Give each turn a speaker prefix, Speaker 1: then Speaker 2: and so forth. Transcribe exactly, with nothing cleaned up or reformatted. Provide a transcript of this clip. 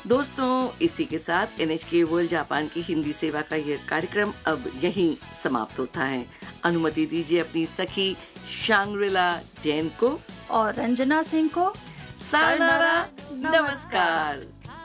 Speaker 1: दोस्तों, इसी के साथ एन एच के वर्ल्ड जापान की हिंदी सेवा का ये कार्यक्रम अब यहीं समाप्त होता है। अनुमति दीजिए अपनी सखी शांग्रिला जैन को
Speaker 2: और रंजना सिंह को
Speaker 1: सायोनारा, नमस्कार।